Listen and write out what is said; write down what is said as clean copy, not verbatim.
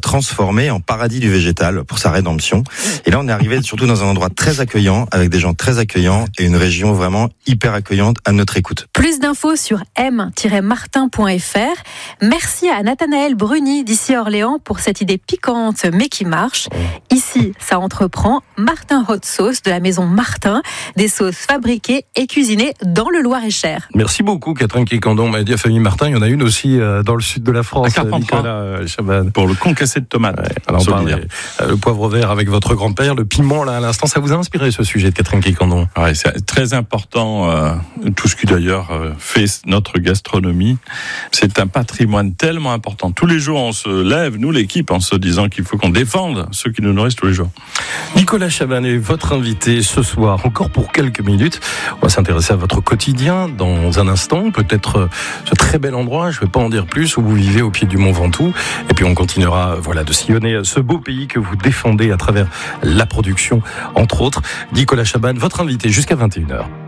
transformé en paradis du végétal pour sa rédemption. Et là, on est arrivé surtout dans un endroit très accueillant, avec des gens très accueillants et une région vraiment hyper accueillante à notre écoute. Plus d'infos sur m-martin.fr. Merci à Nathanaël Bruni d'ici Orléans pour cette idée piquante mais qui marche. Ici, ça entreprend Martin Hot Sauce de la maison Martin, des sauces fabriquées et cuisinées dans le Loir-et-Cher. Merci beaucoup Catherine Quiquendon. M'a dit la famille Martin, il y en a une aussi dans le sud de la France. Nicolas Chaban. Pour le concassé de tomates. Ouais, alors le poivre vert avec votre grand-père, le piment là à l'instant, ça vous a inspiré ce sujet de Catherine Quiquendon? Ouais, c'est très important, tout ce qui d'ailleurs fait notre gastronomie. C'est un patrimoine tellement important. Tous les jours on se lève, nous l'équipe, en se disant qu'il faut qu'on défende ceux qui nous nourrissent tous les jours. Nicolas Chaban est votre invité ce soir, encore pour quelques minutes. On va s'intéresser à votre quotidien dans un instant, peut-être ce très bel endroit, je ne vais pas en dire plus, où vous vivez au pied du Mont Ventoux. Et puis on continuera de sillonner ce beau pays que vous défendez à travers la production, entre autres. Nicolas Chaban, votre invité jusqu'à 21h.